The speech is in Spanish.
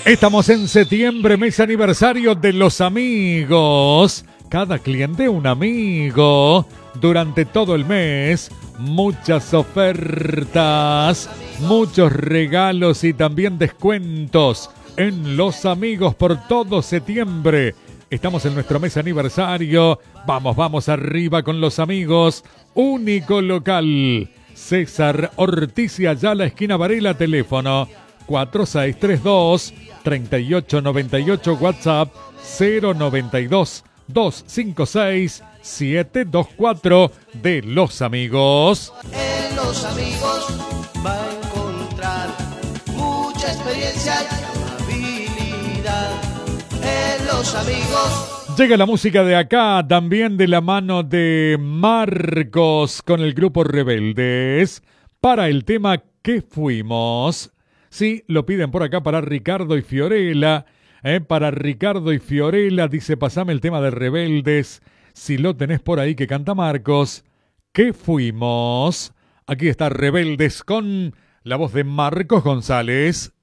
Estamos en septiembre, mes aniversario de los amigos. Cada cliente un amigo. Durante todo el mes, muchas ofertas, muchos regalos y también descuentos en Los Amigos por todo septiembre. Estamos en nuestro mes aniversario. Vamos arriba con Los Amigos. Único local. César Ortiz y Ayala, esquina Varela, teléfono 4632-3898, WhatsApp 092-256-724 de Los Amigos. En Los Amigos va a encontrar mucha experiencia y habilidad. En Los Amigos llega la música de acá, también de la mano de Marcos con el grupo Rebeldes, para el tema ¿Qué fuimos? Sí, lo piden por acá para Ricardo y Fiorella. Para Ricardo y Fiorella, dice, pasame el tema de Rebeldes. Si lo tenés por ahí que canta Marcos. ¿Qué fuimos? Aquí está Rebeldes con la voz de Marcos González.